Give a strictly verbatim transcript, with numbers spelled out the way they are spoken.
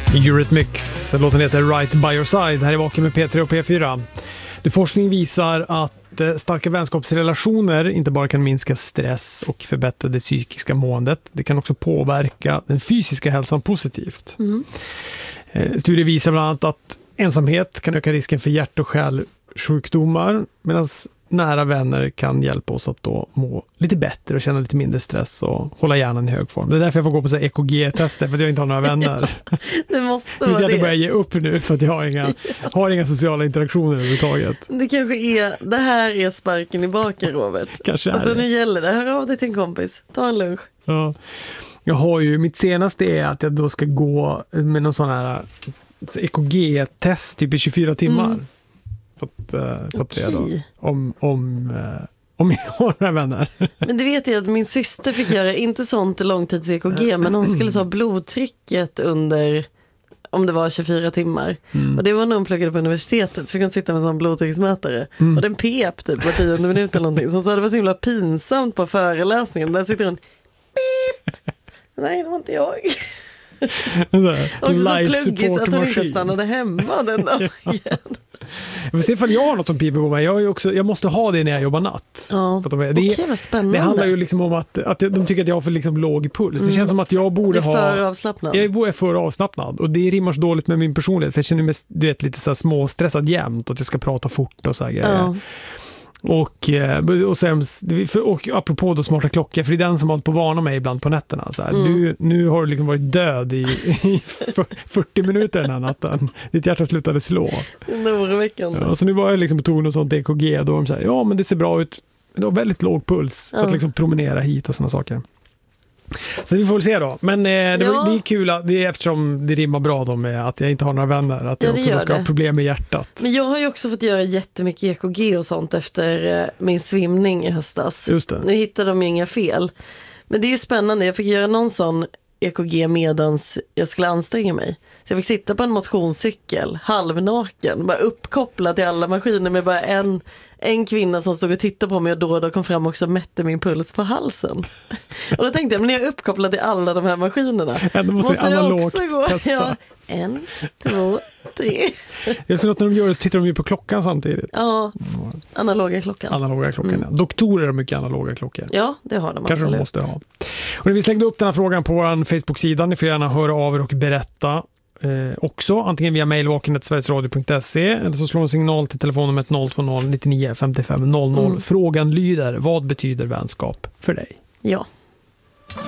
Eurythmics, låten heter Right by your side. Här är Vaken med P tre och P fyra. Det forskning visar att starka vänskapsrelationer inte bara kan minska stress och förbättra det psykiska måendet. Det kan också påverka den fysiska hälsan positivt. Mm. Studier visar bland annat att ensamhet kan öka risken för hjärt- och kärlsjukdomar, medan nära vänner kan hjälpa oss att då må lite bättre och känna lite mindre stress och hålla hjärnan i hög form. Det är därför jag får gå på så här E K G-tester, för att jag inte har några vänner. Det måste vara det. Jag börjar ge upp nu för att jag har inga, har inga sociala interaktioner överhuvudtaget. Det kanske är, det här är sparken i baken, Robert. Kanske är alltså det. Nu gäller det. Hör av dig till en kompis. Ta en lunch. Ja. Jag har ju, mitt senaste är att jag då ska gå med någon sån här E K G-test typ i tjugofyra timmar. Mm. För att, uh, för att okay. då, om, om, uh, om jag har några vänner. Men det vet jag att min syster fick göra, inte sånt långtids-E K G, men hon skulle ta blodtrycket under, om det var tjugofyra timmar. Mm. Och det var när hon pluggade på universitetet, så fick hon sitta med en sån blodtrycksmätare. Mm. Och den pep typ på tionde minut eller någonting. Så hon sa det var så himla pinsamt på föreläsningen. Där sitter hon, pip! Nej, det var inte jag. Och så pluggis att hon inte stannade hemma den dagen. Jag får se ifall jag har något som piper på mig. Jag, är också, jag måste ha det när jag jobbar natt. Ja. För de, det, Okej, vad spännande. Det handlar ju liksom om att, att de tycker att jag har för liksom låg puls. Mm. Det känns som att jag borde ha... Det är för avslappnad. Jag är för avslappnad. Och det rimmar så dåligt med min personlighet. För jag känner mig, du vet, lite så här småstressad jämt. Och att jag ska prata fort och så här grejer. Ja. Och, och, sen, och apropå då smarta klockor, för det är den som har på vana mig ibland på nätterna så här. Mm. Du, nu har du liksom varit död i, i fyrtio minuter den här natten. Ditt hjärta slutade slå. Ja, så nu var jag liksom på ton och sånt E K G, då de säger, ja men det ser bra ut, men det har väldigt låg puls för ja. Att liksom promenera hit och såna saker. Så vi får väl se då. Men eh, det, ja. det är kul att, det är eftersom det rimmar bra då med att jag inte har några vänner, att jag ja, också ska det. ha problem med hjärtat. Men jag har ju också fått göra jättemycket E K G och sånt efter eh, min svimning i höstas. Just det. Nu hittade de inga fel. Men det är ju spännande, jag fick göra någon sån E K G medans jag skulle anstränga mig. Så jag fick sitta på en motionscykel, halvnaken, bara uppkopplad till alla maskiner med bara en, en kvinna som stod och tittade på mig och då och då kom fram också och mätte min puls på halsen. Och då tänkte jag, men när jag är uppkopplad till alla de här maskinerna ja, måste, måste det också gå? Testa. Ja, en, två, tre. Jag tror att när de gör det så tittar de ju på klockan samtidigt. Ja, analoga klockan. Analoga klockan, mm. ja. Doktorer har mycket analoga klockor. Ja, det har de kanske absolut. De måste ha. Och vi slängde upp den här frågan på vår Facebook-sida. Ni får gärna höra av er och berätta eh, också. Antingen via mejl vaken snabel-a sverigesradio punkt se eller så slår en signal till telefonnumret noll två noll nittionio femtiofem noll noll. Mm. Frågan lyder, vad betyder vänskap för dig? Ja.